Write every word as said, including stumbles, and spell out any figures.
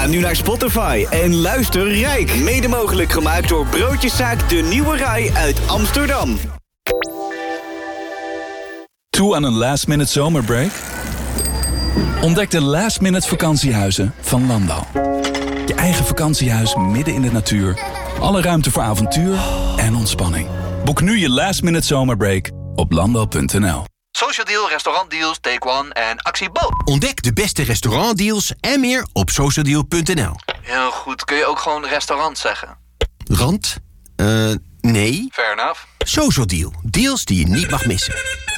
nu naar Spotify en luister Rijk. Mede mogelijk gemaakt door Broodjeszaak De Nieuwe Rij uit Amsterdam. Toe aan een last-minute zomerbreak? Ontdek de last-minute vakantiehuizen van Landal. Je eigen vakantiehuis midden in de natuur. Alle ruimte voor avontuur en ontspanning. Boek nu je last-minute zomerbreak op landal punt n l. Social Deal, restaurantdeals, Take One en Actie Bo. Ontdek de beste restaurantdeals en meer op socialdeal punt n l. Heel goed, kun je ook gewoon restaurant zeggen? Rand? Eh, uh, nee. Fair enough. Social Deal, deals die je niet mag missen.